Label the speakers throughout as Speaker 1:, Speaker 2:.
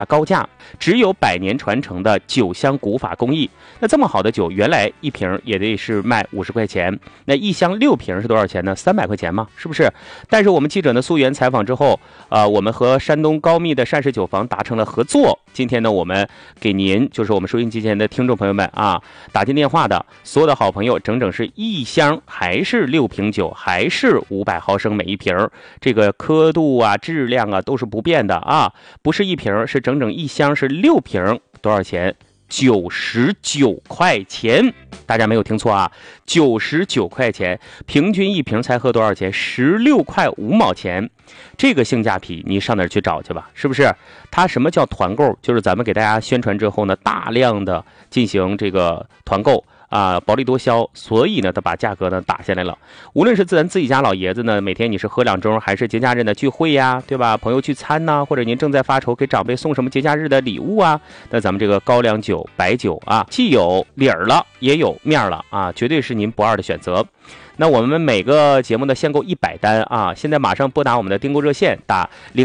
Speaker 1: 高价，只有100年传承的酒香古法工艺。那这么好的酒，原来一瓶也得是卖50块钱，那一箱6瓶是多少钱呢？300块钱嘛，是不是？但是我们记者呢溯源采访之后，我们和山东高密的单氏酒坊达成了合作。今天呢，我们给您，就是我们收音机前的听众朋友们啊，打进电话的所有的好朋友，整整是一箱，还是6瓶酒，还是500毫升每一瓶，这个刻度啊、质量啊都是不变的啊，不是一瓶，是整整一箱，是6瓶，多少钱？99块钱，大家没有听错啊，99块钱，平均一瓶才喝多少钱？16块5毛钱，这个性价比你上哪儿去找去吧？是不是？它什么叫团购？就是咱们给大家宣传之后呢，大量的进行这个团购。薄利多销，所以呢，他把价格呢打下来了。无论是咱自己家老爷子呢，每天你是喝2盅，还是节假日的聚会呀，对吧？朋友聚餐呐，或者您正在发愁给长辈送什么节假日的礼物啊，那咱们这个高粱酒、白酒啊，既有理儿了，也有面了啊，绝对是您不二的选择。那我们每个节目的限购100单啊，现在马上拨打我们的订购热线，打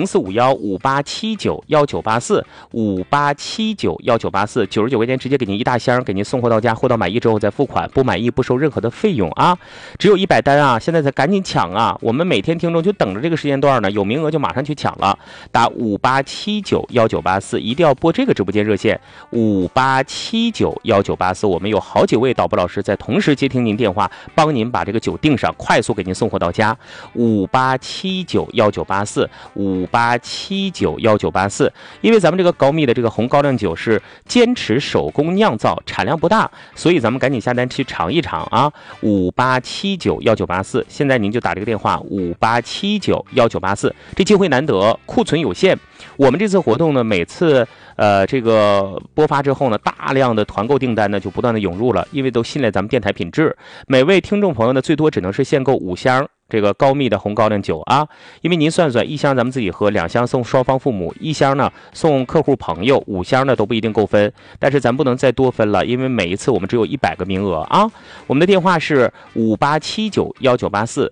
Speaker 1: 045158791984，58791984，99块钱直接给您一大箱，给您送货到家，货到满意之后再付款，不满意不收任何的费用啊，只有100单啊，现在才赶紧抢啊！我们每天听众就等着这个时间段呢，有名额就马上去抢了，打58791984，一定要拨这个直播间热线58791984，我们有好几位导播老师在同时接听您电话，帮您把这个酒订上，快速给您送货到家。58791984，58791984，因为咱们这个高密的这个红高粱酒是坚持手工酿造，产量不大，所以咱们赶紧下单去尝一尝啊！58791984，现在您就打这个电话58791984，这机会难得，库存有限。我们这次活动呢，每次这个播发之后呢，大量的团购订单呢就不断的涌入了，因为都信赖咱们电台品质。每位听众朋友呢，最多只能是限购5箱这个高密的红高粱酒啊，因为您算算，一箱咱们自己喝，2箱送双方父母，一箱呢送客户朋友，5箱呢都不一定够分，但是咱不能再多分了，因为每一次我们只有100个名额啊。我们的电话是58791984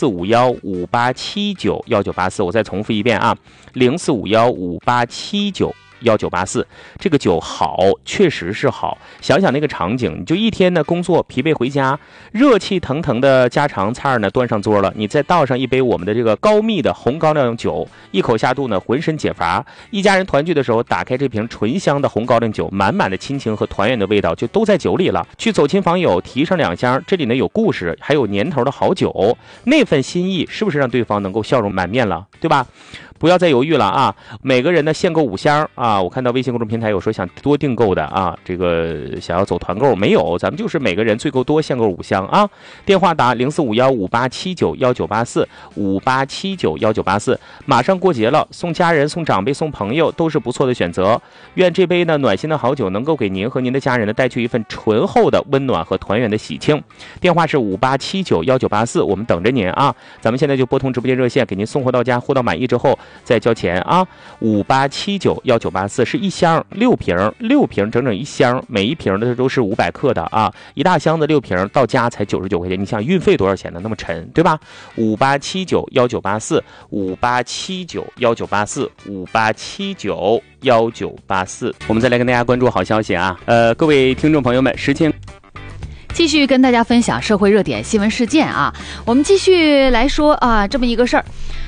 Speaker 1: 045158791984，我再重复一遍啊，045158791984，这个酒好，确实是好。想想那个场景，你就一天呢工作疲惫回家，热气腾腾的家常菜呢端上桌了，你再倒上一杯我们的这个高密的红高粱酒，一口下肚呢浑身解乏。一家人团聚的时候，打开这瓶醇香的红高粱酒，满满的亲情和团圆的味道就都在酒里了。去走亲访友，提上2箱，这里呢有故事，还有年头的好酒，那份心意是不是让对方能够笑容满面了，对吧？不要再犹豫了啊！每个人呢限购5箱啊！我看到微信公众平台有说想多订购的啊，这个想要走团购没有？咱们就是每个人最够多限购5箱啊！电话打045158791984 58791984。马上过节了，送家人、送长辈、送朋友都是不错的选择。愿这杯呢暖心的好酒能够给您和您的家人呢带去一份醇厚的温暖和团圆的喜庆。电话是58791984，我们等着您啊！咱们现在就拨通直播间热线，给您送货到家，货到满意之后再交钱啊！58791984是一箱6瓶，整整一箱，每一瓶的都是500克的啊，一大箱子6瓶到家才99块钱，你想运费多少钱呢？那么沉，对吧？58791984 58791984 58791984，我们再来跟大家关注好消息啊！各位听众朋友们，时间
Speaker 2: 继续跟大家分享社会热点新闻事件啊，我们继续来说啊这么一个事儿，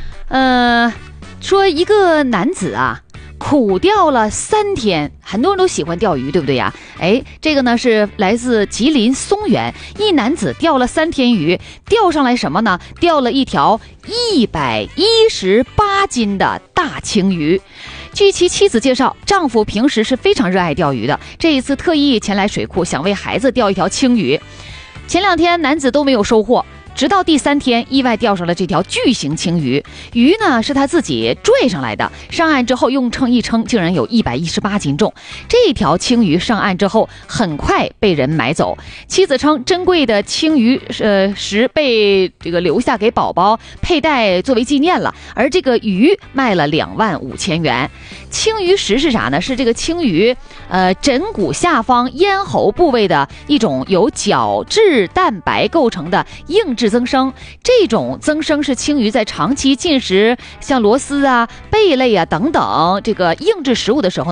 Speaker 2: 说一个男子啊苦钓了3天，很多人都喜欢钓鱼，对不对呀？这个呢是来自吉林松原，一男子钓了3天鱼，钓上来什么呢？钓了一条118斤的大青鱼。据其妻子介绍，丈夫平时是非常热爱钓鱼的，这一次特意前来水库，想为孩子钓一条青鱼。前2天男子都没有收获，直到第3天意外钓上了这条巨型青鱼，鱼呢是他自己拽上来的，上岸之后用秤一称，竟然有118斤重。这条青鱼上岸之后很快被人买走，妻子称珍贵的青鱼石被这个留下给宝宝佩戴作为纪念了，而这个鱼卖了25000元。青鱼石是啥呢？是这个青鱼枕骨下方咽喉部位的一种由角质蛋白构成的硬质质增生。这种增生是轻于在长期进食像螺丝啊、贝类啊等等这个硬质食物的时候